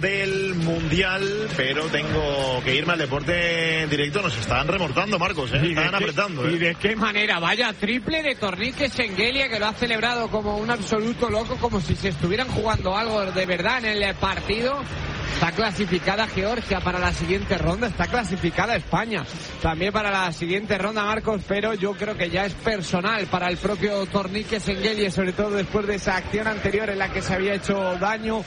Del Mundial, pero tengo que irme al deporte en directo. Nos están remontando, Marcos, están apretando. ¿Y de qué manera? Vaya triple de Tornique Schengelia, que lo ha celebrado como un absoluto loco, como si se estuvieran jugando algo de verdad en el partido. Está clasificada Georgia para la siguiente ronda, está clasificada España también para la siguiente ronda, Marcos, pero yo creo que ya es personal para el propio Tornique Schengelia, sobre todo después de esa acción anterior en la que se había hecho daño.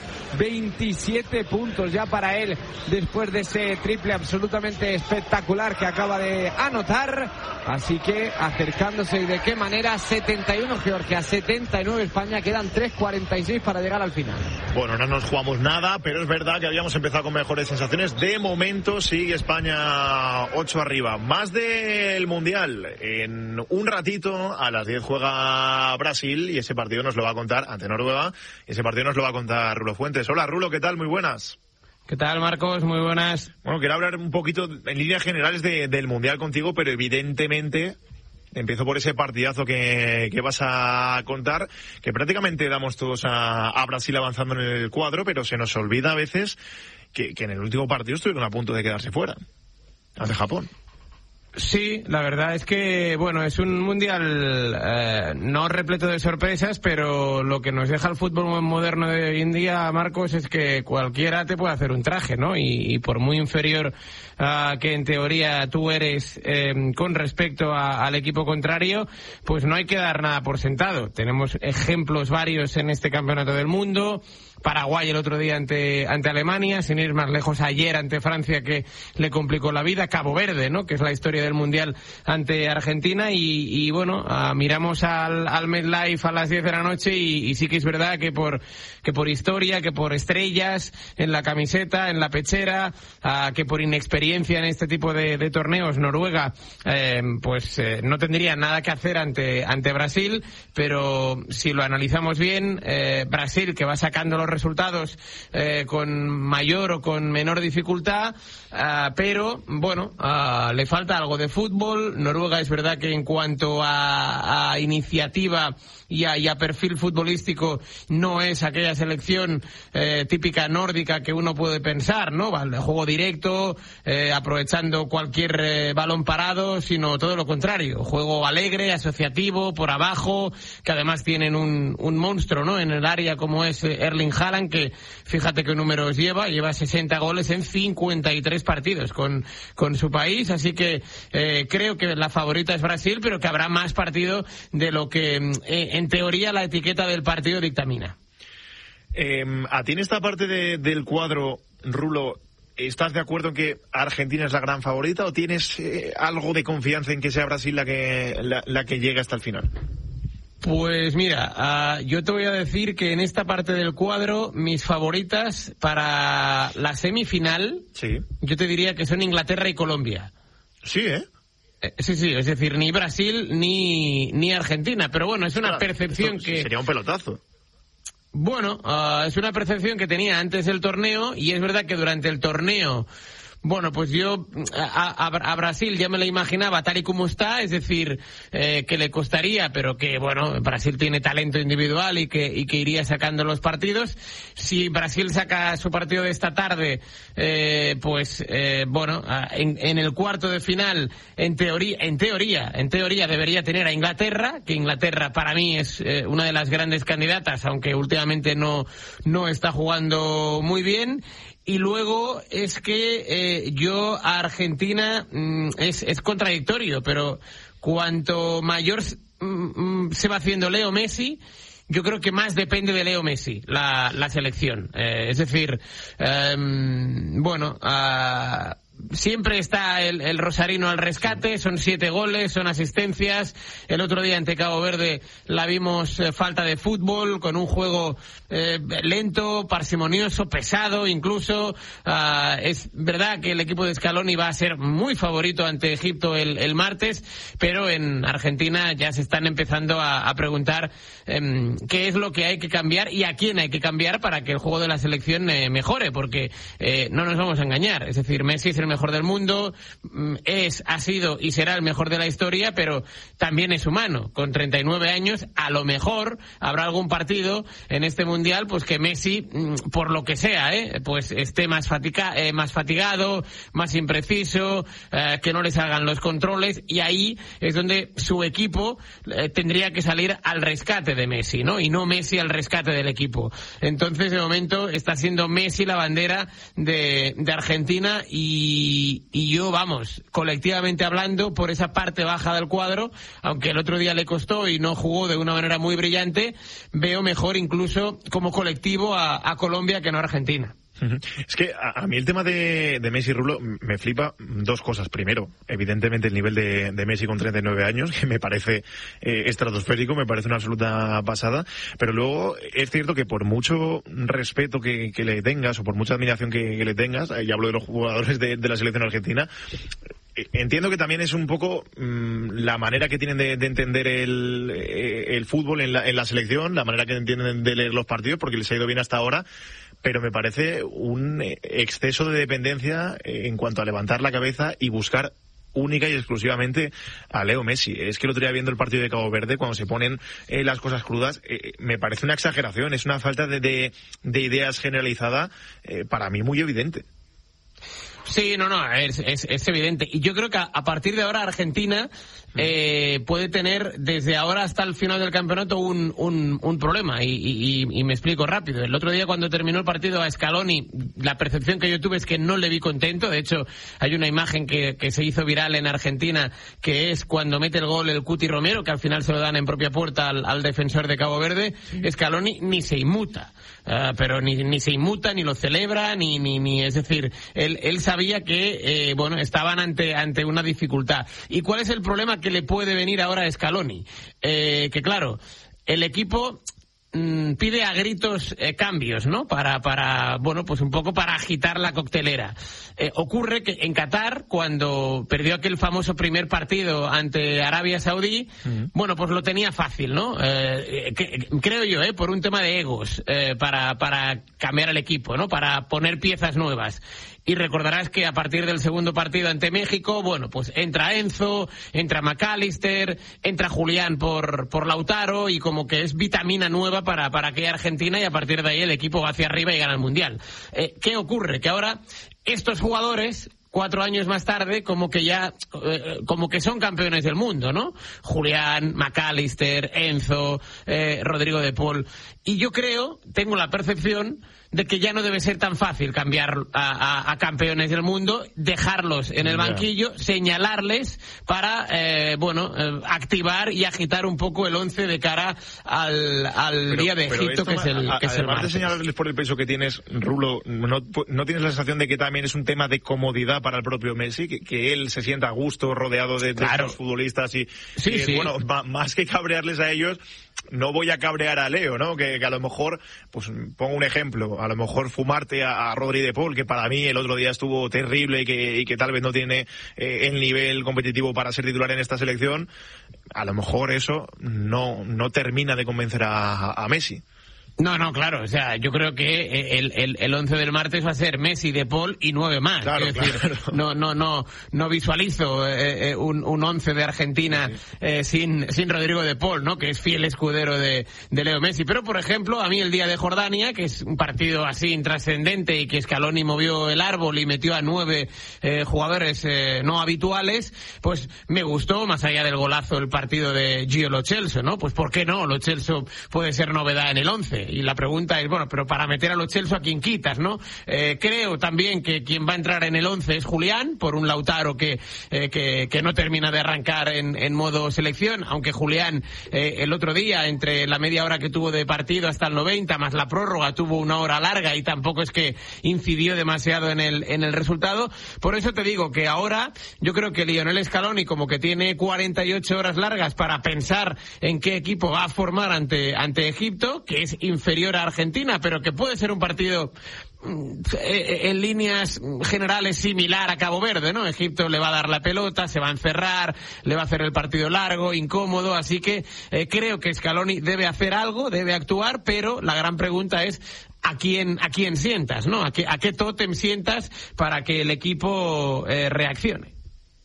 27 puntos ya para él después de ese triple absolutamente espectacular que acaba de anotar, así que acercándose. ¿Y de qué manera? 71 Georgia, 79 España, quedan 3:46 para llegar al final. Bueno, no nos jugamos nada, pero es verdad que habíamos empezado con mejores sensaciones. De momento sigue España 8 arriba. Más del Mundial. En un ratito, a las 10 juega Brasil, y ese partido nos lo va a contar ante Noruega. Ese partido nos lo va a contar Rulo Fuentes. Hola Rulo, ¿qué tal? Muy buenas. ¿Qué tal, Marcos? Muy buenas. Bueno, quiero hablar un poquito en líneas generales del Mundial contigo, pero evidentemente empiezo por ese partidazo que vas a contar, que prácticamente damos todos a Brasil avanzando en el cuadro, pero se nos olvida a veces que en el último partido estuvieron a punto de quedarse fuera ante Japón. Sí, la verdad es que, bueno, es un mundial no repleto de sorpresas, pero lo que nos deja el fútbol moderno de hoy en día, Marcos, es que cualquiera te puede hacer un traje, ¿no? Y por muy inferior que en teoría tú eres con respecto al equipo contrario, pues no hay que dar nada por sentado. Tenemos ejemplos varios en este campeonato del mundo. Paraguay el otro día ante Alemania, sin ir más lejos ayer ante Francia, que le complicó la vida. Cabo Verde, ¿no?, que es la historia del Mundial, ante Argentina. Y bueno, miramos al MetLife a las 10 de la noche y sí que es verdad que por historia, que por estrellas en la camiseta, en la pechera, que por inexperiencia en este tipo de torneos, Noruega no tendría nada que hacer ante Brasil. Pero si lo analizamos bien, Brasil, que va sacando los resultados con mayor o con menor dificultad, pero bueno, le falta algo de fútbol. Noruega es verdad que en cuanto a iniciativa y a perfil futbolístico no es aquella selección típica nórdica que uno puede pensar, ¿no? De juego directo, aprovechando cualquier balón parado, sino todo lo contrario, juego alegre, asociativo, por abajo, que además tienen un monstruo, ¿no?, en el área como es Erling Haaland, que fíjate qué números lleva 60 goles en 53 partidos con su país, así que creo que la favorita es Brasil, pero que habrá más partido de lo que en teoría la etiqueta del partido dictamina. A ti en esta parte del cuadro, Rulo, ¿estás de acuerdo en que Argentina es la gran favorita o tienes algo de confianza en que sea Brasil la que llegue hasta el final? Pues mira, yo te voy a decir que en esta parte del cuadro mis favoritas para la semifinal, sí, yo te diría que son Inglaterra y Colombia. Sí, Sí, es decir, ni Brasil ni Argentina, pero bueno, es una percepción que... Sería un pelotazo. Bueno, es una percepción que tenía antes del torneo, y es verdad que durante el torneo... Bueno, pues yo a Brasil ya me la imaginaba tal y como está, es decir, que le costaría, pero que, bueno, Brasil tiene talento individual y que iría sacando los partidos. Si Brasil saca su partido de esta tarde, en el cuarto de final, en teoría debería tener a Inglaterra, que Inglaterra para mí es una de las grandes candidatas, aunque últimamente no está jugando muy bien. Y luego es que yo a Argentina es contradictorio, pero cuanto mayor se va haciendo Leo Messi, yo creo que más depende de Leo Messi la selección. Es decir, siempre está el rosarino al rescate, son 7 goles, son asistencias. El otro día ante Cabo Verde la vimos falta de fútbol, con un juego lento, parsimonioso, pesado incluso. Es verdad que el equipo de Scaloni va a ser muy favorito ante Egipto el martes, pero en Argentina ya se están empezando a preguntar qué es lo que hay que cambiar y a quién hay que cambiar para que el juego de la selección mejore, porque no nos vamos a engañar. Es decir, Messi es el mejor del mundo, ha sido y será el mejor de la historia, pero también es humano. Con 39 años, a lo mejor habrá algún partido en este Mundial pues que Messi, por lo que sea, pues esté más fatigado, más impreciso, que no le salgan los controles, y ahí es donde su equipo tendría que salir al rescate de Messi, ¿no? Y no Messi al rescate del equipo. Entonces, de momento, está siendo Messi la bandera de Argentina, y yo, vamos, colectivamente hablando, por esa parte baja del cuadro, aunque el otro día le costó y no jugó de una manera muy brillante, veo mejor incluso como colectivo a Colombia que no a Argentina. Es que a mí el tema de Messi, Rulo, me flipa dos cosas. Primero, evidentemente el nivel de Messi con 39 años, que me parece estratosférico, me parece una absoluta pasada, pero luego es cierto que por mucho respeto que le tengas, o por mucha admiración que le tengas, y hablo de los jugadores de la selección argentina, entiendo que también es un poco la manera que tienen de entender el fútbol en la selección, la manera que entienden de leer los partidos, porque les ha ido bien hasta ahora, pero me parece un exceso de dependencia en cuanto a levantar la cabeza y buscar única y exclusivamente a Leo Messi. Es que el otro día, viendo el partido de Cabo Verde, cuando se ponen las cosas crudas, me parece una exageración, es una falta de ideas generalizada, para mí muy evidente. Sí, es evidente. Y yo creo que a partir de ahora Argentina puede tener desde ahora hasta el final del campeonato un problema, y me explico rápido. El otro día, cuando terminó el partido, a Scaloni, la percepción que yo tuve es que no le vi contento. De hecho, hay una imagen que se hizo viral en Argentina, que es cuando mete el gol el Cuti Romero, que al final se lo dan en propia puerta al defensor de Cabo Verde. Scaloni ni se inmuta, pero ni se inmuta, ni lo celebra, ni es decir, él sabía que estaban ante una dificultad. ¿Y cuál es el problema que le puede venir ahora a Scaloni? Que claro, el equipo pide a gritos cambios, ¿no? Para pues un poco para agitar la coctelera. Ocurre que en Qatar, cuando perdió aquel famoso primer partido ante Arabia Saudí, pues lo tenía fácil, ¿no? Creo yo, por un tema de egos, para cambiar el equipo, ¿no? Para poner piezas nuevas. Y recordarás que a partir del segundo partido ante México, pues entra Enzo, entra McAllister, entra Julián por Lautaro, y como que es vitamina nueva para aquella Argentina, y a partir de ahí el equipo va hacia arriba y gana el Mundial. ¿Qué ocurre? Que ahora estos jugadores, 4 años más tarde, como que son campeones del mundo, ¿no? Julián, McAllister, Enzo, Rodrigo de Paul. Y yo tengo la percepción de que ya no debe ser tan fácil cambiar a campeones del mundo, dejarlos en el banquillo, señalarles para, activar y agitar un poco el 11 de cara al día de Egipto, que es el martes. Además de señalarles por el peso que tienes, Rulo, ¿no tienes la sensación de que también es un tema de comodidad para el propio Messi, que él se sienta a gusto rodeado de los futbolistas y sí. Más que cabrearles a ellos, no voy a cabrear a Leo, ¿no? Que a lo mejor, pues pongo un ejemplo, a lo mejor fumarte a Rodri de Paul, que para mí el otro día estuvo terrible y que tal vez no tiene el nivel competitivo para ser titular en esta selección, a lo mejor eso no termina de convencer a Messi. No, claro, o sea, yo creo que el 11 del martes va a ser Messi, De Paul y 9 más. Claro, es decir, no visualizo un 11 de Argentina sin Rodrigo De Paul, ¿no? Que es fiel escudero de Leo Messi. Pero, por ejemplo, a mí el día de Jordania, que es un partido así intrascendente y que Scaloni movió el árbol y metió a 9 jugadores no habituales, pues me gustó, más allá del golazo, el partido de Gio Lo Celso, ¿no? Pues ¿por qué no? Lo Celso puede ser novedad en el 11. Y la pregunta es, pero para meter a Lo Celso, ¿a quién quitas, no? Creo también que quien va a entrar en el 11 es Julián, por un Lautaro que no termina de arrancar en modo selección, aunque Julián el otro día, entre la media hora que tuvo de partido hasta el 90, más la prórroga, tuvo una hora larga y tampoco es que incidió demasiado en el resultado. Por eso te digo que ahora yo creo que Lionel Scaloni, como que tiene 48 horas largas para pensar en qué equipo va a formar ante Egipto, que es inferior a Argentina, pero que puede ser un partido en líneas generales similar a Cabo Verde, ¿no? Egipto le va a dar la pelota, se va a encerrar, le va a hacer el partido largo, incómodo, así que creo que Scaloni debe hacer algo, debe actuar, pero la gran pregunta es a quién sientas, ¿no? A qué tótem sientas para que el equipo reaccione.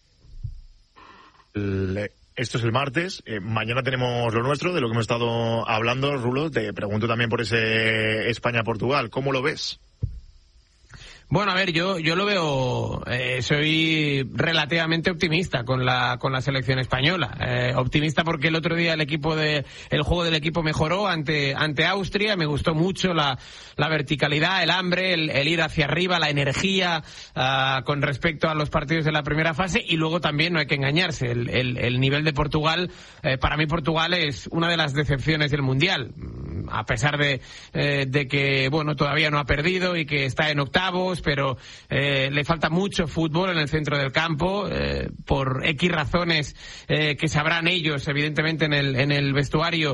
Esto es el martes, mañana tenemos lo nuestro, de lo que hemos estado hablando. Rulo, te pregunto también por ese España-Portugal, ¿cómo lo ves? Bueno, a ver, yo lo veo, soy relativamente optimista con la selección española. Optimista porque el otro día el juego del equipo mejoró ante Austria. Me gustó mucho la verticalidad, el hambre, el ir hacia arriba, la energía con respecto a los partidos de la primera fase. Y luego también, no hay que engañarse, el nivel de Portugal, para mí Portugal es una de las decepciones del Mundial. A pesar de que, bueno, todavía no ha perdido y que está en octavos, pero le falta mucho fútbol en el centro del campo, por X razones que sabrán ellos, evidentemente, en el vestuario.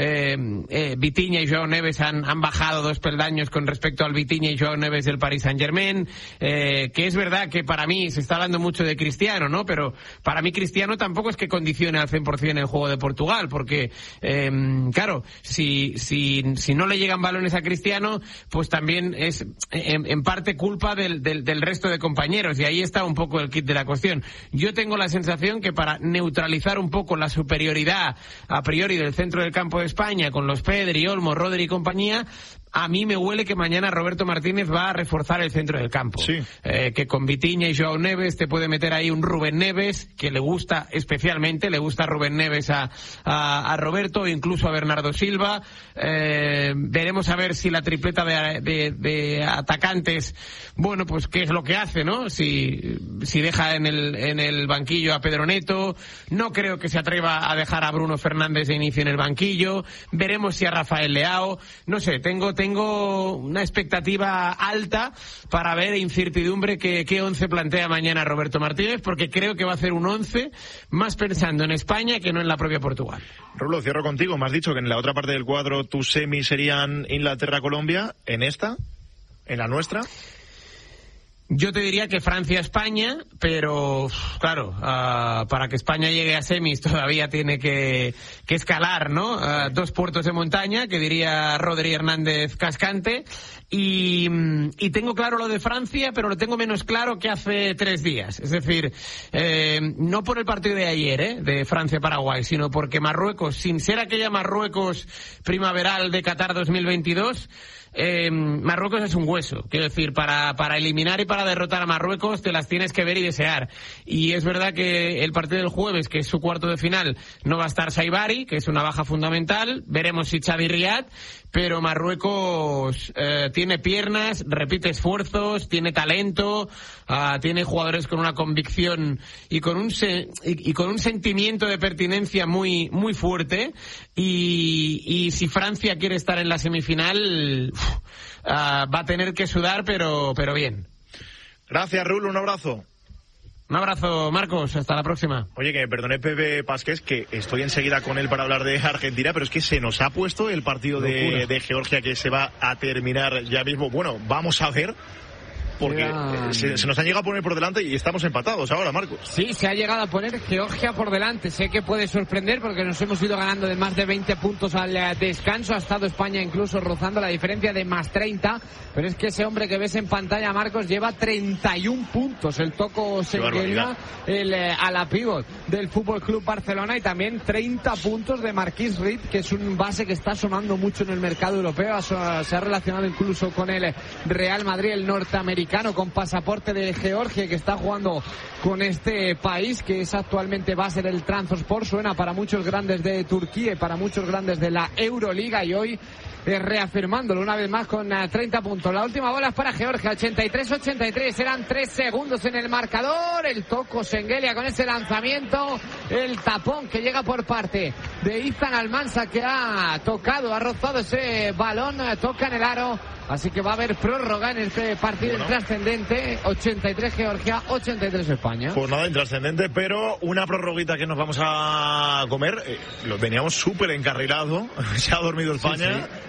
Vitinha y Joao Neves han bajado 2 peldaños con respecto al Vitinha y Joao Neves del Paris Saint-Germain, que es verdad que para mí se está hablando mucho de Cristiano, ¿no? Pero para mí Cristiano tampoco es que condicione al 100% el juego de Portugal, porque, claro, si no le llegan balones a Cristiano, pues también es en parte culpa del resto de compañeros, y ahí está un poco el kit de la cuestión. Yo tengo la sensación que para neutralizar un poco la superioridad a priori del centro del campo de España con los Pedri, Olmo, Rodri y compañía, a mí me huele que mañana Roberto Martínez va a reforzar el centro del campo. Sí. Que con Vitinha y Joao Neves te puede meter ahí un Rubén Neves, que le gusta especialmente, le gusta Rubén Neves a Roberto, incluso a Bernardo Silva. Veremos a ver si la tripleta de atacantes, bueno, pues qué es lo que hace, ¿no? Si deja en el banquillo a Pedro Neto. No creo que se atreva a dejar a Bruno Fernández de inicio en el banquillo. Veremos si a Rafael Leao. No sé, tengo una expectativa alta para ver, incertidumbre, qué 11 plantea mañana Roberto Martínez, porque creo que va a hacer un 11 más pensando en España que no en la propia Portugal. Rulo, cierro contigo. Me has dicho que en la otra parte del cuadro tus semis serían Inglaterra-Colombia. ¿En esta? ¿En la nuestra? Yo te diría que Francia-España, pero claro, para que España llegue a semis todavía tiene que escalar, ¿no? 2 puertos de montaña, que diría Rodri Hernández Cascante, y tengo claro lo de Francia, pero lo tengo menos claro que hace 3 días. Es decir, no por el partido de ayer, de Francia-Paraguay, sino porque Marruecos, sin ser aquella Marruecos primaveral de Qatar 2022, Marruecos es un hueso. Quiero decir, para eliminar y para derrotar a Marruecos te las tienes que ver y desear. Y es verdad que el partido del jueves, que es su cuarto de final, no va a estar Saibari, que es una baja fundamental. Veremos si Xavi Riad, pero Marruecos tiene piernas, repite esfuerzos, tiene talento, tiene jugadores con una convicción y con un sentimiento de pertinencia muy, muy fuerte. Y si Francia quiere estar en la semifinal, va a tener que sudar, pero bien. Gracias, Rulo, un abrazo. Un abrazo, Marcos, hasta la próxima. Oye, que me perdone Pepe Pasqués, que estoy enseguida con él para hablar de Argentina, pero es que se nos ha puesto el partido de Georgia, que se va a terminar ya mismo. Bueno, vamos a ver, porque se nos han llegado a poner por delante y estamos empatados ahora, Marcos. Sí, se ha llegado a poner Georgia por delante. Sé que puede sorprender porque nos hemos ido ganando de más de 20 puntos al descanso. Ha estado España incluso rozando la diferencia de más 30. Pero es que ese hombre que ves en pantalla, Marcos, lleva 31 puntos. El Toco Senguelia, el ala pívot del Fútbol Club Barcelona, y también 30 puntos de Marquis Reed, que es un base que está sonando mucho en el mercado europeo. Se ha relacionado incluso con el Real Madrid, el norteamericano, con pasaporte de Georgia, que está jugando con este país, que es actualmente base del Trabzonspor. Suena para muchos grandes de Turquía y para muchos grandes de la Euroliga, y hoy reafirmándolo una vez más con 30 puntos. La última bola es para Georgia, 83-83, eran 3 segundos en el marcador. El Toco Senguelia con ese lanzamiento, el tapón que llega por parte de Izan Almansa, que ha rozado ese balón, toca en el aro. Así que va a haber prórroga en este partido intrascendente. 83 Georgia, 83 España. Pues nada, intrascendente, pero una prórroguita que nos vamos a comer. Lo teníamos súper encarrilado. Se ha dormido España. Sí.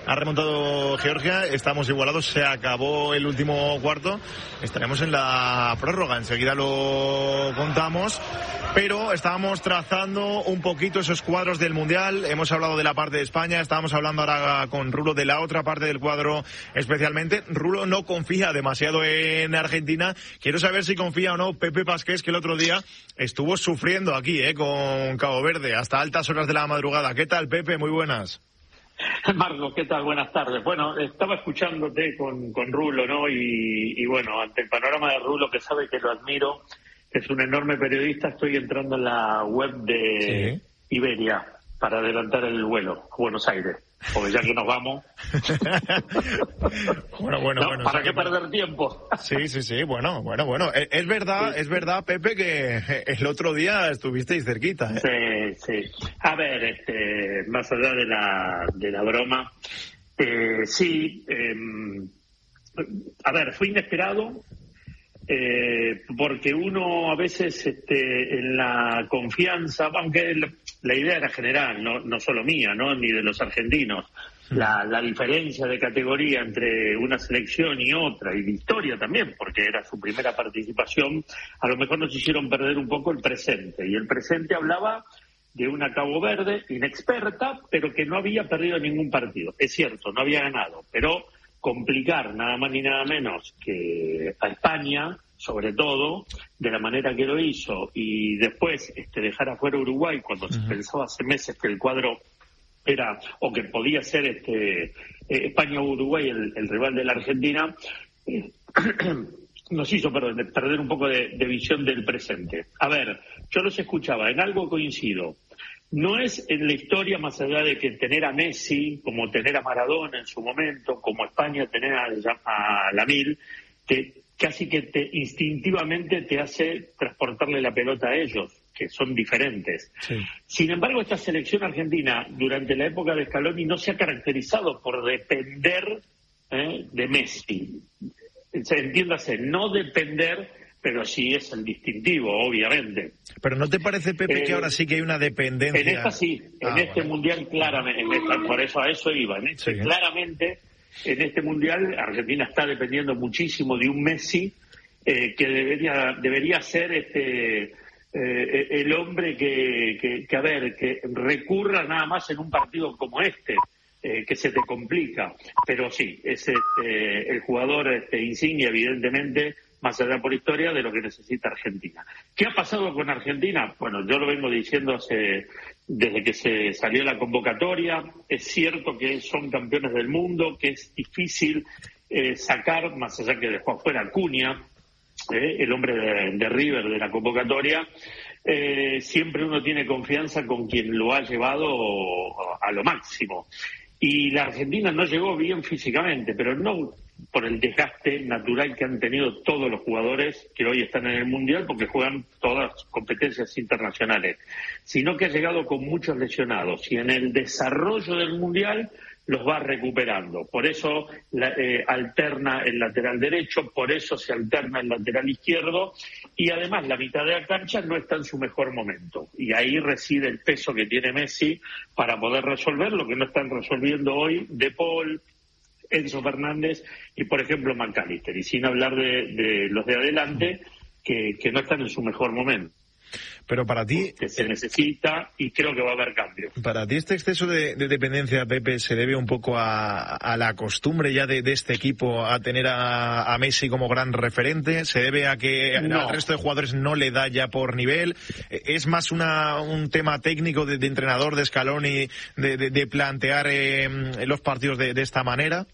ha remontado Georgia, estamos igualados, se acabó el último cuarto, estaremos en la prórroga, enseguida lo contamos, pero estábamos trazando un poquito esos cuadros del Mundial, hemos hablado de la parte de España, estábamos hablando ahora con Rulo de la otra parte del cuadro especialmente. Rulo no confía demasiado en Argentina, quiero saber si confía o no Pepe Pasqués, que el otro día estuvo sufriendo aquí, con Cabo Verde, hasta altas horas de la madrugada. ¿Qué tal, Pepe? Muy buenas. Marcos, ¿qué tal? Buenas tardes. Bueno, estaba escuchándote con Rulo, ¿no? Y bueno, ante el panorama de Rulo, que sabe que lo admiro, que es un enorme periodista, estoy entrando en la web de Iberia para adelantar el vuelo a Buenos Aires. Porque ya que nos vamos. bueno. ¿Para qué perder tiempo? Sí. Bueno. Es verdad, Pepe, que el otro día estuvisteis cerquita. Sí. A ver, más allá de la broma, a ver, fue inesperado. Porque uno a veces en la confianza, aunque la idea era general, no solo mía, no ni de los argentinos, la diferencia de categoría entre una selección y otra, y de historia también, porque era su primera participación, a lo mejor nos hicieron perder un poco el presente, y el presente hablaba de una Cabo Verde inexperta, pero que no había perdido ningún partido. Es cierto, no había ganado, pero complicar nada más ni nada menos que a España, sobre todo, de la manera que lo hizo, y después dejar afuera Uruguay cuando se pensaba hace meses que el cuadro era, o que podía ser España o Uruguay el rival de la Argentina, nos hizo perder un poco de visión del presente. A ver, yo los escuchaba, en algo coincido. No es en la historia, más allá de que tener a Messi, como tener a Maradona en su momento, como España tener a Lamil, que casi que instintivamente te hace transportarle la pelota a ellos, que son diferentes. Sí. Sin embargo, esta selección argentina, durante la época de Scaloni, no se ha caracterizado por depender de Messi. Entiéndase, no depender, pero sí es el distintivo, obviamente. Pero ¿no te parece, Pepe, que ahora sí que hay una dependencia? En esta sí, Mundial claramente, por eso a eso iba. Claramente, en este Mundial, Argentina está dependiendo muchísimo de un Messi que debería ser el hombre que recurra nada más en un partido como que se te complica. Pero sí, es el jugador insignia, evidentemente, más allá por historia, de lo que necesita Argentina. ¿Qué ha pasado con Argentina? Bueno, yo lo vengo diciendo desde que se salió la convocatoria. Es cierto que son campeones del mundo, que es difícil sacar, más allá que dejó afuera Acuña, el hombre de River de la convocatoria. Siempre uno tiene confianza con quien lo ha llevado a lo máximo. Y la Argentina no llegó bien físicamente, pero no por el desgaste natural que han tenido todos los jugadores que hoy están en el Mundial, porque juegan todas competencias internacionales, sino que ha llegado con muchos lesionados, y en el desarrollo del Mundial los va recuperando. Por eso alterna el lateral derecho, por eso se alterna el lateral izquierdo, y además la mitad de la cancha no está en su mejor momento. Y ahí reside el peso que tiene Messi para poder resolver lo que no están resolviendo hoy De Paul, Enzo Fernández y, por ejemplo, McAllister. Y sin hablar de los de adelante, que no están en su mejor momento. Pero para ti... Que se necesita, y creo que va a haber cambios. Para ti este exceso de dependencia, Pepe, ¿se debe un poco a la costumbre ya de este equipo a tener a Messi como gran referente? ¿Se debe a que al resto de jugadores no le da ya por nivel? ¿Es más un tema técnico de entrenador, de Scaloni, de plantear los partidos de esta manera?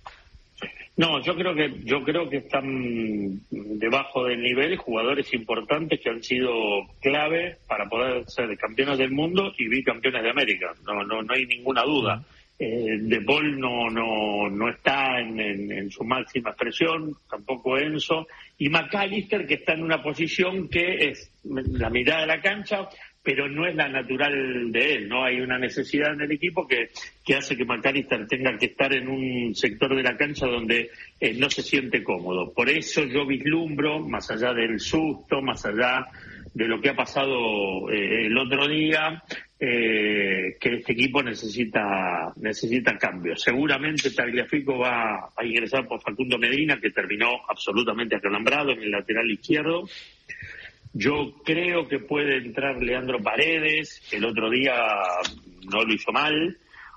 No, yo creo que están debajo del nivel jugadores importantes que han sido clave para poder ser campeones del mundo y bicampeones de América. No hay ninguna duda. De Paul no está en su máxima expresión, tampoco Enzo, y McAllister, que está en una posición que es la mitad de la cancha, pero no es la natural de él, ¿no? Hay una necesidad en el equipo que hace que McAllister tenga que estar en un sector de la cancha donde no se siente cómodo. Por eso yo vislumbro, más allá del susto, más allá de lo que ha pasado el otro día, que este equipo necesita cambios. Seguramente Tagliafico va a ingresar por Facundo Medina, que terminó absolutamente acalambrado en el lateral izquierdo. Yo creo que puede entrar Leandro Paredes, que el otro día no lo hizo mal.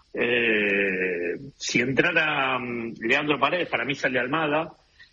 Si entrara Leandro Paredes, para mí sale Almada.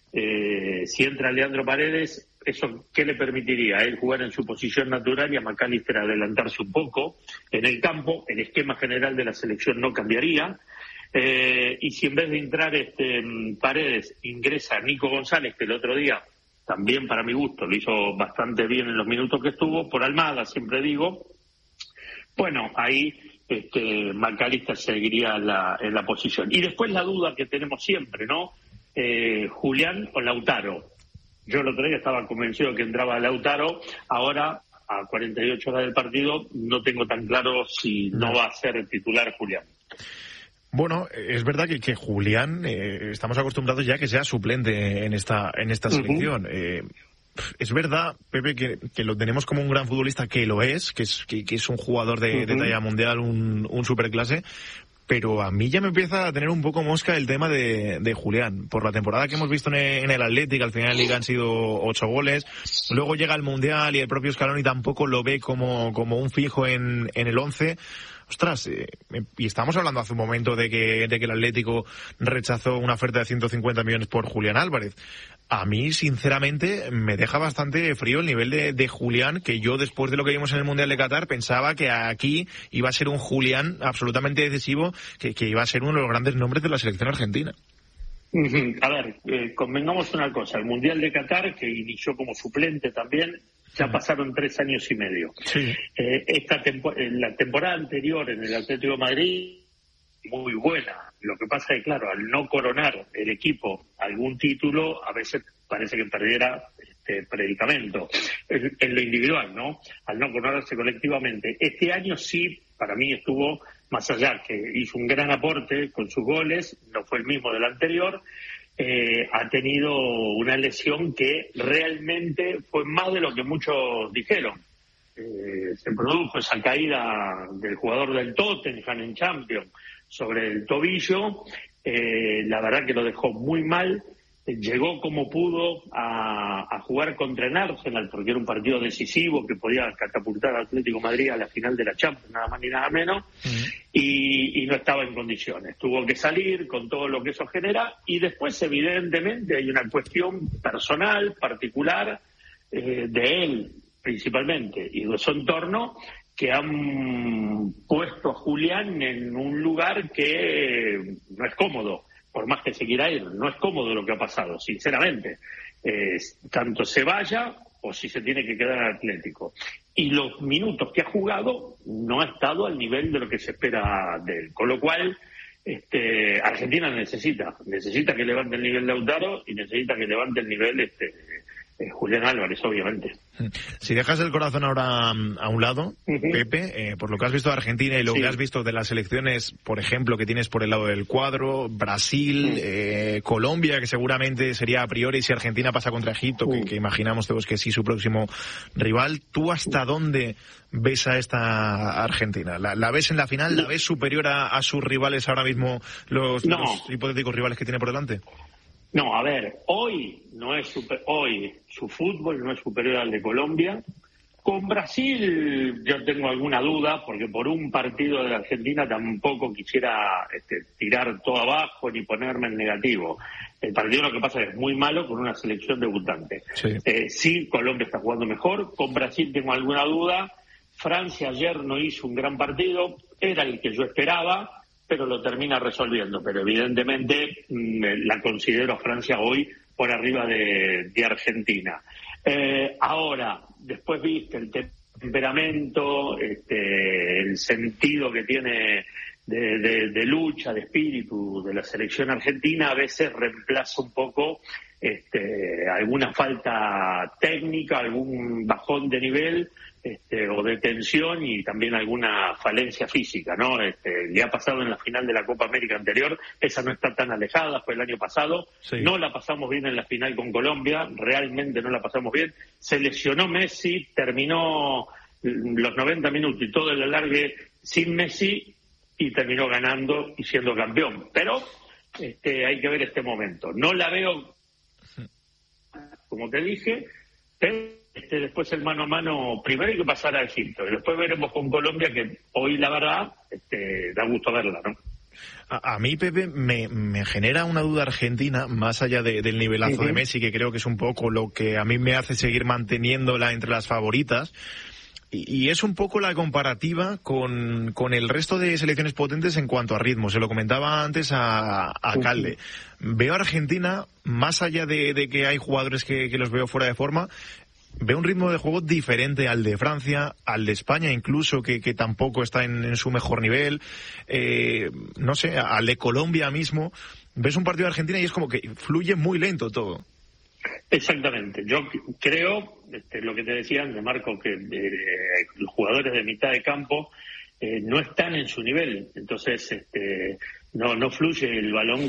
Si entra Leandro Paredes, ¿eso qué le permitiría? A él jugar en su posición natural y a McAllister adelantarse un poco en el campo. El esquema general de la selección no cambiaría. Y si en vez de entrar Paredes ingresa Nico González, que el otro día también para mi gusto lo hizo bastante bien en los minutos que estuvo, por Almada siempre digo, bueno, ahí McAllister seguiría en la posición. Y después la duda que tenemos siempre, ¿no? Julián o Lautaro. Yo el otro día estaba convencido que entraba Lautaro, ahora a 48 horas del partido no tengo tan claro si no va a ser el titular Julián. Bueno, es verdad que Julián, estamos acostumbrados ya que sea suplente en esta selección. Es verdad, Pepe, que lo tenemos como un gran futbolista, que lo es, que es un jugador de talla mundial, un superclase, pero a mí ya me empieza a tener un poco mosca el tema de Julián. Por la temporada que hemos visto en el Athletic, al final de Liga han sido 8 goles, luego llega el Mundial y el propio Scaloni tampoco lo ve como un fijo en el 11. Ostras, y estamos hablando hace un momento de que el Atlético rechazó una oferta de 150 millones por Julián Álvarez. A mí, sinceramente, me deja bastante frío el nivel de Julián, que yo, después de lo que vimos en el Mundial de Qatar, pensaba que aquí iba a ser un Julián absolutamente decisivo, que iba a ser uno de los grandes nombres de la selección argentina. A ver, convengamos una cosa, el Mundial de Qatar, que inició como suplente también, ya pasaron 3 años y medio. Sí. La temporada anterior en el Atlético de Madrid, muy buena. Lo que pasa es que, claro, al no coronar el equipo algún título, a veces parece que perdiera predicamento en lo individual, ¿no? Al no coronarse colectivamente. Este año sí, para mí estuvo más allá, que hizo un gran aporte con sus goles, no fue el mismo del anterior. Ha tenido una lesión que realmente fue más de lo que muchos dijeron. Se produjo esa caída del jugador del Tottenham en Champions sobre el tobillo, la verdad que lo dejó muy mal. Llegó como pudo a jugar contra el Arsenal, porque era un partido decisivo que podía catapultar al Atlético de Madrid a la final de la Champions, nada más ni nada menos, y no estaba en condiciones. Tuvo que salir con todo lo que eso genera, y después evidentemente hay una cuestión personal, particular, de él principalmente, y de su entorno, que han puesto a Julián en un lugar que no es cómodo. Por más que se quiera ir, no es cómodo lo que ha pasado, sinceramente. Tanto se vaya o si se tiene que quedar en Atlético. Y los minutos que ha jugado no ha estado al nivel de lo que se espera de él. Con lo cual, Argentina necesita que levante el nivel de Lautaro y necesita que levante el nivel Julián Álvarez, obviamente. Si dejas el corazón ahora a un lado, Pepe, por lo que has visto de Argentina y lo que has visto de las selecciones, por ejemplo, que tienes por el lado del cuadro, Brasil, Colombia, que seguramente sería a priori si Argentina pasa contra Egipto, que imaginamos todos que sí su próximo rival, ¿tú hasta dónde ves a esta Argentina? ¿La ves en la final? ¿La ves superior a sus rivales ahora mismo, los hipotéticos rivales que tiene por delante? No, a ver, hoy su fútbol no es superior al de Colombia. Con Brasil yo tengo alguna duda, porque por un partido de la Argentina tampoco quisiera tirar todo abajo ni ponerme en negativo. El partido lo que pasa es muy malo con una selección debutante. Sí, Colombia está jugando mejor. Con Brasil tengo alguna duda. Francia ayer no hizo un gran partido, era el que yo esperaba, pero lo termina resolviendo. Pero evidentemente la considero a Francia hoy por arriba de Argentina. Ahora, después viste el temperamento, el sentido que tiene de lucha, de espíritu de la selección argentina, a veces reemplaza un poco alguna falta técnica, algún bajón de nivel o de tensión y también alguna falencia física, ¿no? Le ha pasado en la final de la Copa América anterior, esa no está tan alejada, fue el año pasado, sí. No la pasamos bien en la final con Colombia, realmente no la pasamos bien, se lesionó Messi, terminó los 90 minutos y todo el alargue sin Messi y terminó ganando y siendo campeón, pero hay que ver este momento, no la veo como te dije, pero después el mano a mano, primero hay que pasar a Egipto y después veremos con Colombia, que hoy la verdad da gusto verla, ¿no? A mí, Pepe, me genera una duda Argentina, más allá del nivelazo de Messi, que creo que es un poco lo que a mí me hace seguir manteniéndola entre las favoritas. Y es un poco la comparativa con el resto de selecciones potentes en cuanto a ritmo. Se lo comentaba antes a Calde. Veo a Argentina, más allá de que hay jugadores que los veo fuera de forma, veo un ritmo de juego diferente al de Francia, al de España incluso, que tampoco está en su mejor nivel. No sé, al de Colombia mismo. Ves un partido de Argentina y es como que fluye muy lento todo. Exactamente. Yo creo, lo que te decía antes, Marco, que los jugadores de mitad de campo no están en su nivel. Entonces, no fluye el balón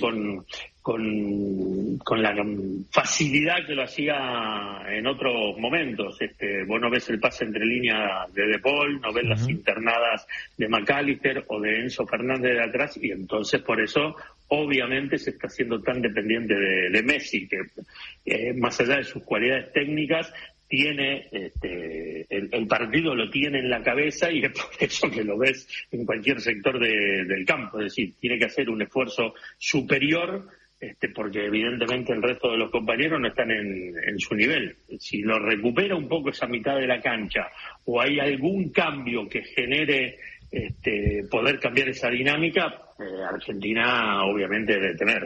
con la facilidad que lo hacía en otros momentos. Vos no ves el pase entre líneas de Paul, no ves las internadas de McAllister o de Enzo Fernández de atrás, y entonces por eso obviamente se está haciendo tan dependiente de Messi, que más allá de sus cualidades técnicas, tiene el partido lo tiene en la cabeza, y es por eso que lo ves en cualquier sector del campo. Es decir, tiene que hacer un esfuerzo superior, porque evidentemente el resto de los compañeros no están en su nivel. Si lo recupera un poco esa mitad de la cancha, o hay algún cambio que genere poder cambiar esa dinámica, Argentina obviamente debe tener.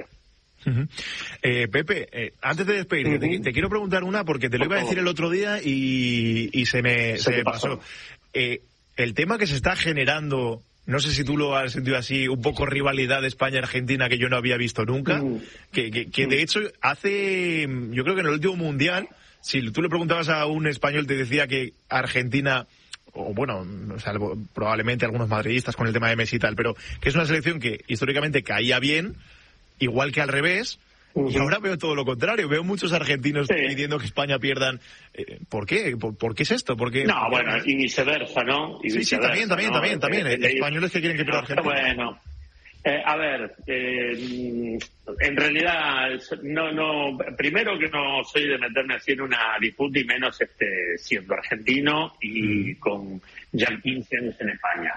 Pepe, antes de despedirte, te quiero preguntar una, porque te lo iba a decir el otro día y se me pasó. El tema que se está generando, no sé si tú lo has sentido así, un poco rivalidad de España-Argentina, que yo no había visto nunca, que de hecho yo creo que en el último Mundial, si tú le preguntabas a un español, te decía que Argentina, o bueno, salvo probablemente algunos madridistas con el tema de Messi y tal, pero que es una selección que históricamente caía bien, igual que al revés, y ahora veo todo lo contrario. Veo muchos argentinos pidiendo que España pierdan. ¿Por qué? ¿Por qué es esto? No, bueno, y viceversa, ¿no? Y viceversa, también. Españoles que quieren que pierda Argentina. Bueno, a ver, en realidad, primero que no soy de meterme así en una disputa, y menos siendo argentino y con ya 15 años en España.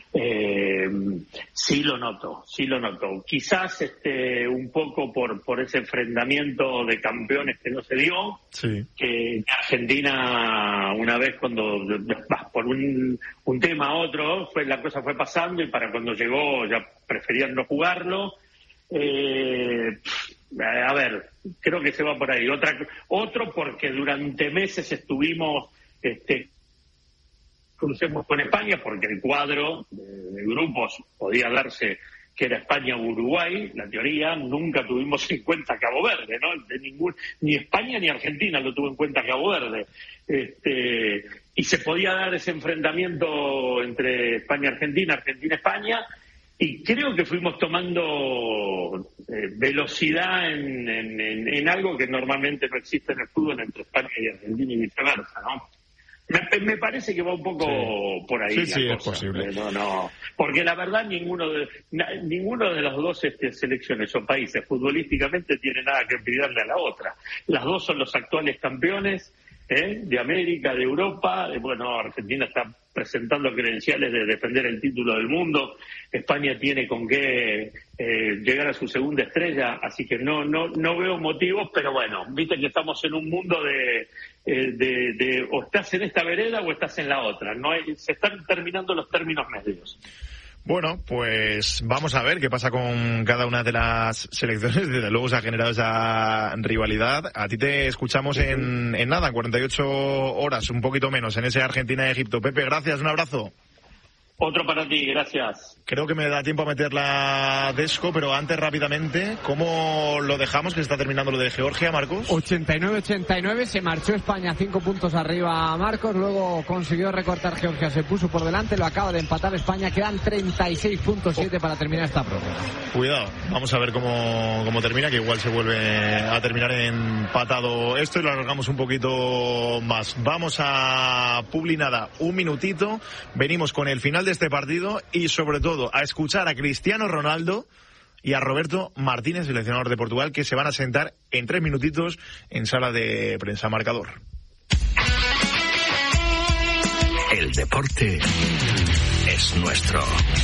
Sí lo noto. Quizás un poco por ese enfrentamiento de campeones que no se dio, que Argentina una vez cuando por un tema a otro la cosa fue pasando, y para cuando llegó ya preferían no jugarlo. A ver, creo que se va por ahí. Otro porque durante meses estuvimos crucemos con España, porque el cuadro de grupos podía darse que era España o Uruguay, la teoría. Nunca tuvimos en cuenta Cabo Verde, ¿no? Ni España ni Argentina lo tuvo en cuenta Cabo Verde. Y se podía dar ese enfrentamiento entre España-Argentina, Argentina-España, y creo que fuimos tomando velocidad en algo que normalmente no existe en el fútbol entre España y Argentina y viceversa, ¿no? Me parece que va un poco por ahí. Sí, la cosa. Es posible. No, porque la verdad ninguno de las dos selecciones o países futbolísticamente tiene nada que envidiarle a la otra. Las dos son los actuales campeones de América, de Europa. Bueno, Argentina está presentando credenciales de defender el título del mundo. España tiene con qué llegar a su segunda estrella, así que no veo motivos, pero bueno, viste que estamos en un mundo de o estás en esta vereda o estás en la otra. Se están terminando los términos medios. Bueno, pues vamos a ver qué pasa con cada una de las selecciones. Desde luego se ha generado esa rivalidad. A ti te escuchamos en nada, en 48 horas, un poquito menos, en ese Argentina-Egipto. Pepe, gracias, un abrazo. Otro para ti, gracias. Creo que me da tiempo a meter la Desco, pero antes rápidamente, ¿cómo lo dejamos? Que se está terminando lo de Georgia, Marcos. 89-89, se marchó España 5 puntos arriba a Marcos, luego consiguió recortar Georgia, se puso por delante, lo acaba de empatar España, quedan 36.7 para terminar esta prórroga. Cuidado, vamos a ver cómo termina, que igual se vuelve a terminar empatado esto y lo alargamos un poquito más. Vamos a Publinada, un minutito, venimos con el final de este partido y sobre todo a escuchar a Cristiano Ronaldo y a Roberto Martínez, seleccionador de Portugal, que se van a sentar en 3 minutitos en sala de prensa. Marcador. El deporte es nuestro.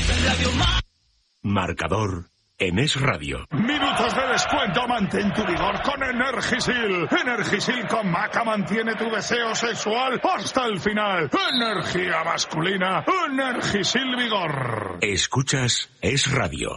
Marcador en Es Radio. Minutos de descuento, mantén tu vigor con Energisil. Energisil con Maca mantiene tu deseo sexual hasta el final. Energía masculina, Energisil Vigor. Escuchas Es Radio.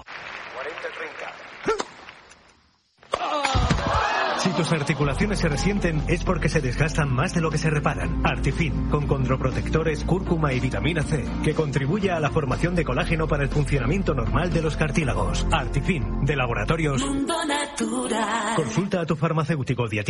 Si tus articulaciones se resienten es porque se desgastan más de lo que se reparan. Artifin, con condroprotectores, cúrcuma y vitamina C, que contribuye a la formación de colágeno para el funcionamiento normal de los cartílagos. Artifin, de Laboratorios Mundo Natural. Consulta a tu farmacéutico dietista.